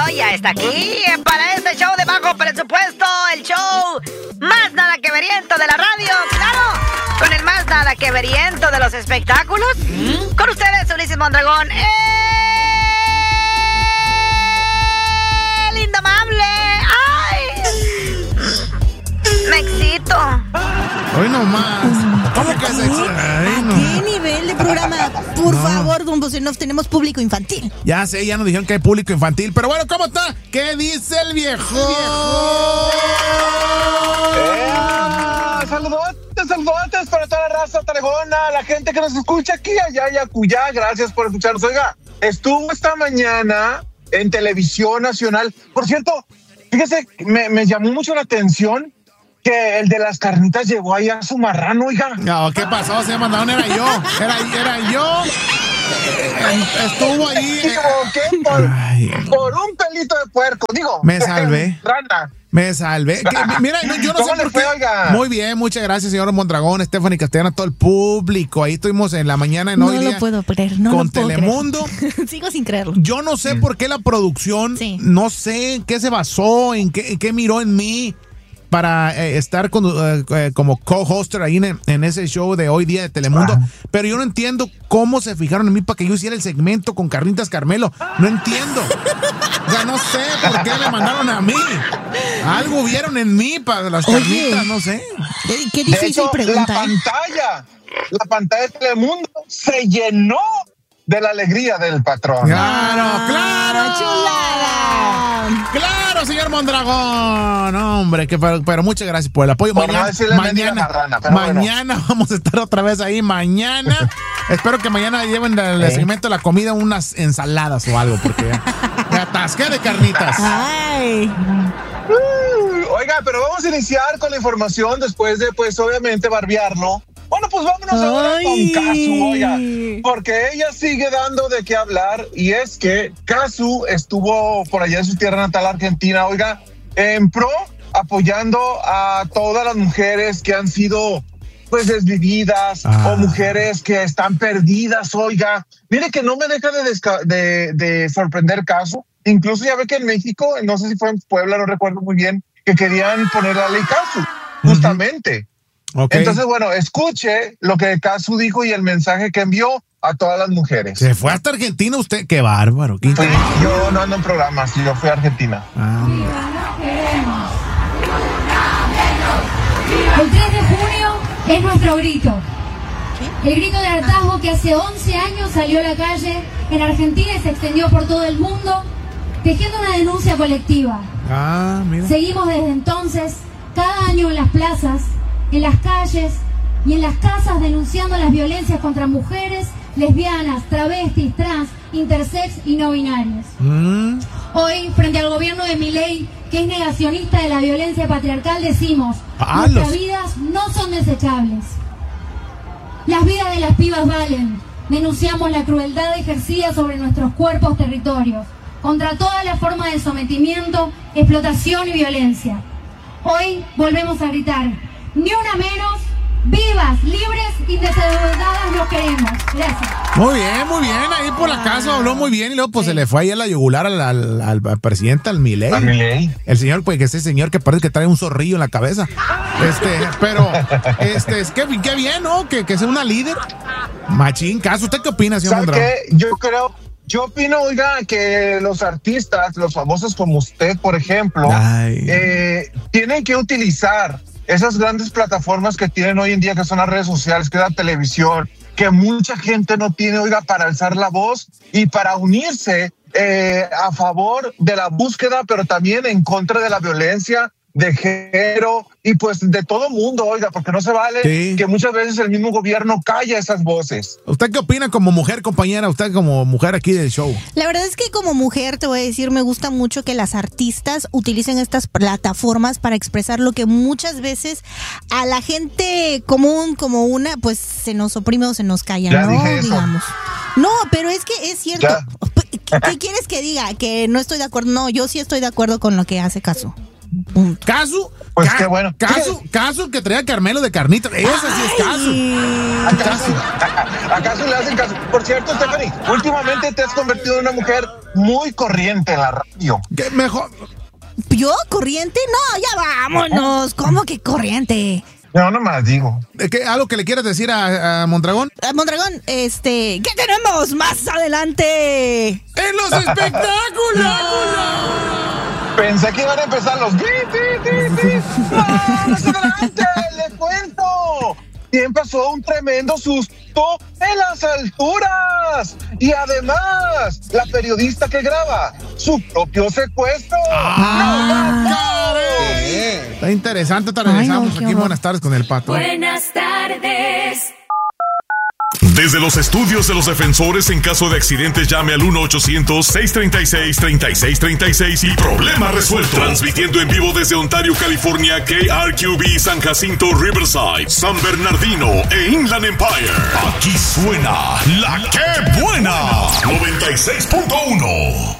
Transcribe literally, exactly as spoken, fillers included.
ya está aquí para este show de bajo presupuesto, el show más nada que veriento de la radio, claro, con el más nada que veriento de los espectáculos. ¿Mm? Con ustedes, Ulises Mondragón, el indomable. ¡Ay! Me excito. Hoy nomás. ¿Cómo que se excita? ¿A no. qué nivel de programa? Por No. favor, don Bocenov, tenemos público infantil. Ya sé, ya nos dijeron que hay público infantil. Pero bueno, ¿cómo está? ¿Qué dice el viejo? viejo? ¡Eh! Saludotes, saludotes para toda la raza tarejona, la gente que nos escucha aquí, allá y acullá. Gracias por escucharnos. Oiga, estuvo esta mañana en Televisión Nacional. Por cierto, fíjese, me, me llamó mucho la atención que el de las carnitas llegó ahí a su marrano, oiga. No, ¿qué pasó? Se mandaron, era yo. Era, era yo. Estuvo ahí. Me equivoqué por, Ay, por un pelito de puerco, digo. Me salvé. Rana. Me salvé. Que, mira, no, yo no ¿Cómo sé le por fue, qué. oiga? Muy bien, muchas gracias, señor Mondragón, Stephanie Castellana, todo el público. Ahí estuvimos en la mañana en No hoy lo día puedo creer, no con lo puedo Telemundo. creer. Sigo sin creerlo. Yo no sé por qué la producción, Sí. no sé en qué se basó, en qué, en qué miró en mí para eh, estar con, eh, eh, como co-hoster ahí en, en ese show de hoy día de Telemundo. Ah. Pero yo no entiendo cómo se fijaron en mí para que yo hiciera el segmento con Carnitas Carmelo. No entiendo. O sea, no sé por qué me mandaron a mí. Algo vieron en mí para las Oye. carnitas, no sé. Eh, Qué De difícil hecho, pregunta. la ¿eh? pantalla, la pantalla de Telemundo se llenó de la alegría del patrón. Claro, claro. ¡Chulada! Claro, señor Mondragón. Hombre, que pero, pero muchas gracias por el apoyo. Por no Mañana, decirle mendiga mañana, marrana, pero bueno. mañana vamos a estar otra vez ahí. Mañana. Espero que mañana lleven del ¿Eh? segmento de la comida unas ensaladas o algo, porque ya me atasqué de carnitas. Ay. Uh, oiga, pero vamos a iniciar con la información después de, pues, obviamente, barbearlo. Bueno, pues vámonos ahora Ay. con Casu, oiga, porque ella sigue dando de qué hablar, y es que Casu estuvo por allá en su tierra natal, Argentina, oiga, en pro, apoyando a todas las mujeres que han sido, pues, desvividas, Ah. o mujeres que están perdidas, oiga. Mire que no me deja de, desca- de, de sorprender Casu. Incluso ya ve que en México, no sé si fue en Puebla, no recuerdo muy bien, que querían poner la ley Casu, justamente. Okay. Entonces, bueno, escuche lo que Casu dijo y el mensaje que envió a todas las mujeres. Se fue hasta Argentina usted. Qué bárbaro. Qué Fui- inteligente. yo no ando en programas, yo fui a Argentina. Ah, El tres de junio es nuestro grito. El grito de hartazgo que hace once años salió a la calle en Argentina y se extendió por todo el mundo, tejiendo una denuncia colectiva. ah, mira. Seguimos desde entonces, cada año en las plazas, en las calles y en las casas denunciando las violencias contra mujeres, lesbianas, travestis, trans, intersex y no binarias. Mm. Hoy, frente al gobierno de Milei, que es negacionista de la violencia patriarcal, decimos, Ah, nuestras los- vidas no son desechables. Las vidas de las pibas valen. Denunciamos la crueldad ejercida sobre nuestros cuerpos territorios, contra toda la forma de sometimiento, explotación y violencia. Hoy volvemos a gritar, ni una menos, vivas, libres y desdeudadas lo queremos. Gracias. Muy bien, muy bien. Ahí por la casa habló muy bien y luego pues se le fue ahí a la yugular al, al, al, al presidente, al Milei. A Milei. El señor, pues que ese señor que parece que trae un zorrillo en la cabeza. Este, pero, este, es que qué bien, ¿no? Que, que sea una líder. Machín, Casu. ¿Usted qué opina, señor ¿Sabe Mondragón? qué? Yo creo, yo opino, oiga, que los artistas, los famosos como usted, por ejemplo, Ay. eh, tienen que utilizar esas grandes plataformas que tienen hoy en día, que son las redes sociales, que es la televisión, que mucha gente no tiene, oiga, para alzar la voz y para unirse eh, a favor de la búsqueda, pero también en contra de la violencia de género y pues de todo mundo, oiga, porque no se vale Sí. que muchas veces el mismo gobierno calla esas voces. ¿Usted qué opina como mujer, compañera? Usted como mujer aquí del show. La verdad es que como mujer te voy a decir, me gusta mucho que las artistas utilicen estas plataformas para expresar lo que muchas veces a la gente común como una, pues se nos oprime o se nos calla, Ya ¿no? dije eso. Digamos. No, pero es que es cierto. Ya. ¿Qué, qué quieres que diga? Que no estoy de acuerdo. No, yo sí estoy de acuerdo con lo que hace Casu. Punto. Casu, Pues Ca- qué bueno. Caso, caso que traía Carmelo de carnitas. Ese sí es caso. ¿Acaso, ¿Acaso le hacen caso? Por cierto, Stephanie, últimamente te has convertido en una mujer muy corriente en la radio. ¿Qué mejor? ¿Yo? ¿Corriente? No, ya vámonos. ¿Cómo que corriente? No, nomás digo. ¿Qué, ¿Algo que le quieras decir a, a Mondragón? Ah, Mondragón, este, ¿qué tenemos más adelante? ¡En los espectáculos! Pensé que iban a empezar los... ¡Ti, ti, ti, ti! ¡No, más adelante! ¡Les cuento! ¿Quién pasó un tremendo susto en las alturas? Y además, la periodista que graba su propio secuestro. Ah, caray. Está interesante, te regresamos Ay, no, qué aquí. horror. Buenas tardes con el Pato. Buenas tardes. Desde los estudios de los defensores, en caso de accidentes, llame al uno ochocientos, seiscientos treinta y seis, treinta y seis treinta y seis y problema resuelto. Transmitiendo en vivo desde Ontario, California, K R Q B, San Jacinto, Riverside, San Bernardino e Inland Empire. Aquí suena la que buena. noventa y seis punto uno.